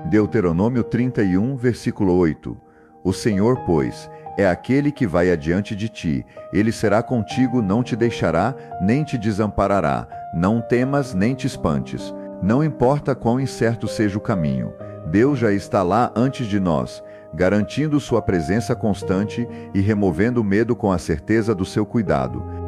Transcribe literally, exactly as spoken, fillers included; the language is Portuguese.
Deuteronômio trinta e um, versículo oito. O Senhor, pois, é aquele que vai adiante de ti. Ele será contigo, não te deixará, nem te desamparará. Não temas, nem te espantes. Não importa quão incerto seja o caminho. Deus já está lá antes de nós, garantindo sua presença constante e removendo o medo com a certeza do seu cuidado.